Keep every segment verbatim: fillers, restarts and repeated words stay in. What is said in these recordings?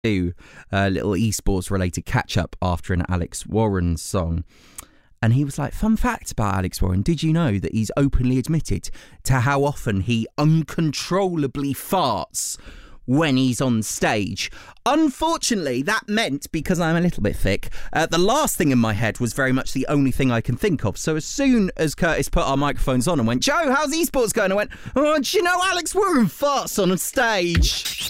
do a little esports related catch up after an Alex Warren song. And he was like, fun fact about Alex Warren, did you know that he's openly admitted to how often he uncontrollably farts when he's on stage? Unfortunately, that meant, because I'm a little bit thick, uh, the last thing in my head was very much the only thing I can think of. So as soon as Curtis put our microphones on and went, Joe, how's esports going? I went, oh, do you know Alex Warren farts on a stage?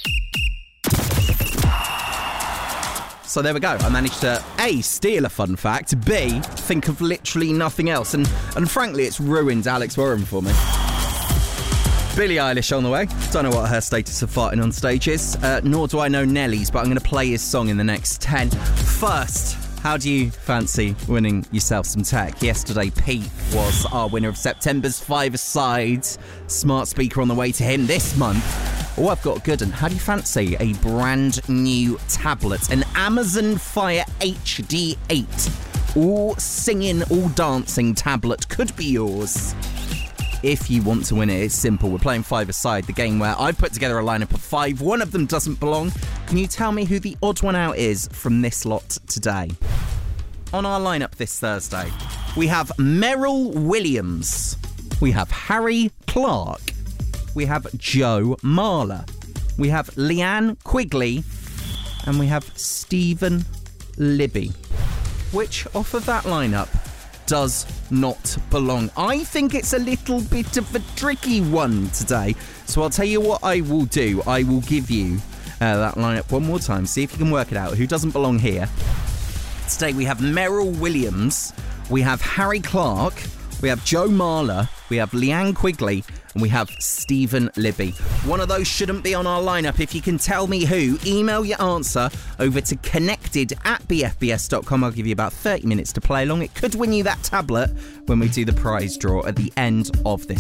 So there we go. I managed to A, steal a fun fact, B, think of literally nothing else. And, and frankly, it's ruined Alex Warren for me. Billie Eilish on the way. Don't know what her status of farting on stage is, uh, nor do I know Nelly's, but I'm going to play his song in the next ten. First, how do you fancy winning yourself some tech? Yesterday, Pete was our winner of September's Five-A-Side smart speaker on the way to him this month. Oh, I've got a good one. How do you fancy a brand new tablet? An Amazon Fire H D eight. All singing, all dancing tablet could be yours. If you want to win it, it's simple. We're playing Five-A-Side, the game where I've put together a lineup of five. One of them doesn't belong. Can you tell me who the odd one out is from this lot today? On our lineup this Thursday, we have Meryl Williams. We have Harry Clark. We have Joe Marler. We have Leanne Quigley. And we have Stephen Libby. Which off of that lineup does not belong? I think it's a little bit of a tricky one today. So I'll tell you what I will do. I will give you uh, that lineup one more time. See if you can work it out. Who doesn't belong here? Today we have Meryl Williams. We have Harry Clark. We have Joe Marler. We have Leanne Quigley. And we have Stephen Libby. One of those shouldn't be on our lineup. If you can tell me who, email your answer over to connected at b f b s dot com. I'll give you about thirty minutes to play along. It could win you that tablet when we do the prize draw at the end of this